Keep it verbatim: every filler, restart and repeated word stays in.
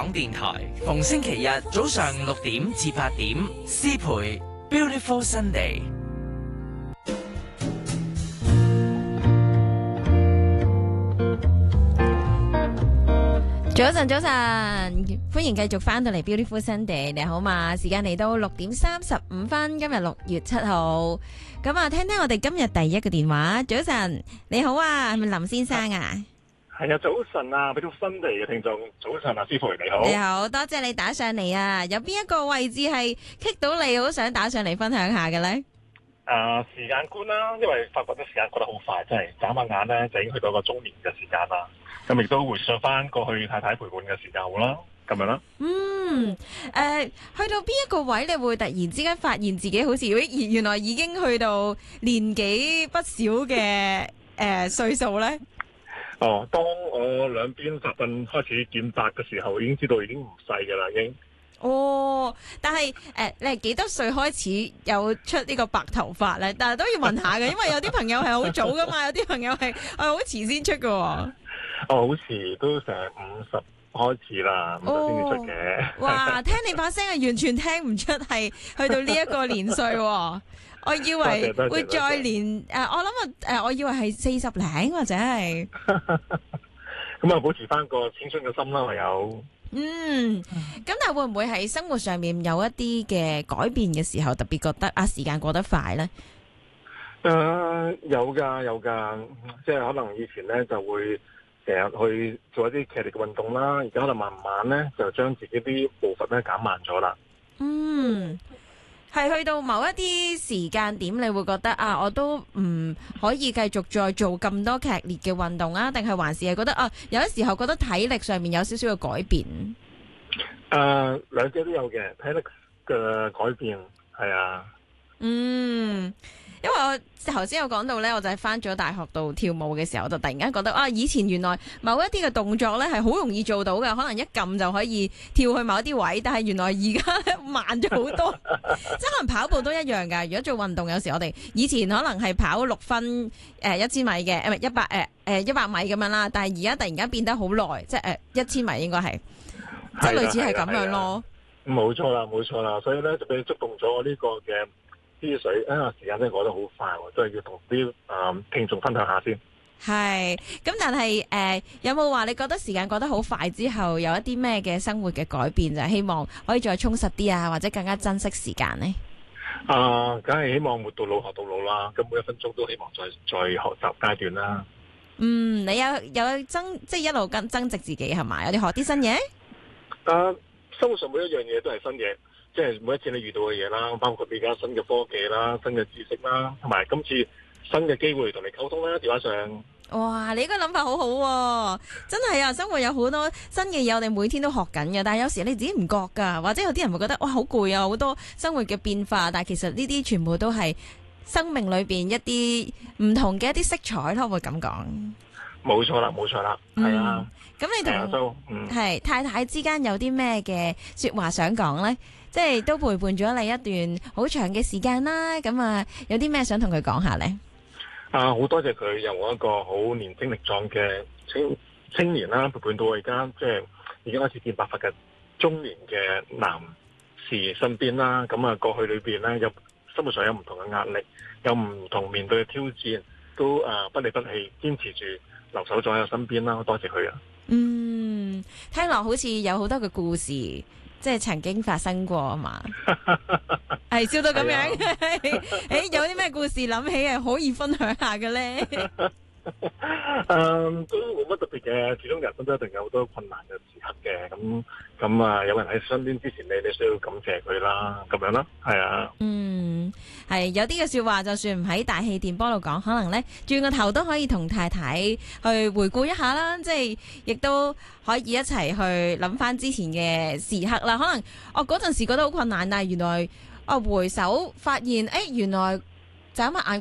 港電台，逢星期日早上六點至八點，詩培 Beautiful Sunday。 早晨，早晨，歡迎繼續翻到嚟 Beautiful Sunday，你好嘛？時間嚟到六點三十五分，今日六月七號，咁啊，聽聽我哋今日第一個電話。早晨，你好啊，係咪林先生啊？ 係啊，早晨啊，Beautiful Sunday嘅聽眾，早晨啊，師傅你好。 你好，多謝你打上嚟啊！有邊一個位置係棘到你，好想打上嚟分享下嘅咧？ 啊，時間觀啦，因為發覺啲時間過得好快，真係眨下眼咧就已經去到一個中年嘅時間啦。咁亦都回想翻過去太太陪伴嘅時間好啦，咁樣啦。 嗯，誒、呃，去到邊一個位，你會突然之間發現自己好似，咦，原來已經去到年紀不少嘅誒歲數咧？ 哦，當我兩邊髮鬢開始見白嘅時候，已經知道已經唔細噶啦，已經。 哦，但係誒、呃，你係幾多歲開始有出呢個白頭髮咧？但係都要問下嘅，因為有啲朋友係好早噶嘛，有啲朋友係係好遲先出噶。 哦，好遲都成五十開始啦，五十先至出嘅。 哇，聽你把聲係完全聽唔出係去到呢一個年歲。我以為會再年誒、呃，我諗啊誒，我以為係四十零或者係。 咁啊，保持翻個青春嘅心啦，唯有。 嗯，咁但係會唔會喺生活上面有一啲嘅改變嘅時候，特別覺得啊時間過得快咧？ 誒、呃，有噶有噶，即係可能以前咧就會成日去做一啲劇烈嘅運動啦，而家可能慢慢咧就將自己啲步伐咧減慢咗啦。 嗯。係去到某一啲時間點，你會覺得啊，我都唔可以繼續再做咁多劇烈嘅運動啊？定係還是係覺得啊，有啲時候覺得體力上面有少少嘅改變？誒、 呃，兩者都有嘅，體力嘅改變係啊。 嗯。因為我頭先有講到咧，我就係翻咗大學度跳舞嘅時候，我就突然間覺得啊，以前原來某一啲嘅動作咧係好容易做到嘅，可能一撳就可以跳去某一啲位，但係原來而家咧慢咗好多。即係可能跑步都一樣㗎。如果做運動，有時我哋以前可能係跑六分誒一千米嘅，誒唔係一百誒誒一百米咁樣啦，但係而家突然間變得好耐，即係誒一千米應該係，即係類似係咁樣咯。 冇錯啦，冇錯啦，所以咧就俾你觸動咗我呢個嘅。啲水啊，時間真係過得好快喎，都係要同啲誒聽眾分享下先。 係，咁但係誒、呃，有冇話你覺得時間過得好快之後，有一啲咩嘅生活嘅改變，就係希望可以再充實啲啊，或者更加珍惜時間呢？ 啊，梗係希望活到老學到老啦，咁每一分鐘都希望再再學習階段啦。 嗯，你有有增即係一路跟增值自己係咪？有啲學啲新嘢？ 啊，生活上每一樣嘢都係新嘢。即係每一次你遇到嘅嘢啦，包括而家新嘅科技啦、新嘅知識啦，同埋今次新嘅機會同你溝通啦，電話上。 哇！你呢個諗法好好喎，真係啊！生活有好多新嘅嘢，我哋每天都學緊嘅，但係有時你自己唔覺㗎，或者有啲人會覺得哇好攰啊，好多生活嘅變化，但係其實呢啲全部都係生命裏邊一啲唔同嘅一啲色彩咯，我會咁講。冇錯啦，冇錯啦，係啊。 咁你同係太太之間有啲咩嘅説話想講呢？即係都陪伴咗你一段好長嘅時間啦，咁啊有啲咩想同佢講下呢？ 啊，好多謝佢由我一個好年輕力壯嘅青青年啦，陪伴到我而家即係已經開始見白髮嘅中年嘅男士身邊啦。咁啊過去裏邊咧有生活上有唔同嘅壓力，有唔同面對嘅挑戰，都啊不離不棄，堅持住留守咗喺我身邊啦。多謝佢啊！ 嗯，聽落好似有好多嘅故事。即係曾經發生過啊嘛，係笑到咁樣。誒、哎，有啲咩故事諗起係可以分享下嘅咧？ 嗯，都冇乜特別嘅，始終人生都一定有好多困難嘅時刻嘅。咁咁啊，有人喺身邊支持你，你需要感謝佢啦，咁樣啦，係啊。 嗯，係有啲嘅說話，就算唔喺大氣電波度講，可能咧轉個頭都可以同太太去回顧一下啦，即係亦都可以一齊去諗翻之前嘅時刻啦。可能我嗰陣時覺得好困難，但係原來我回首發現，誒、哎，原來眨下眼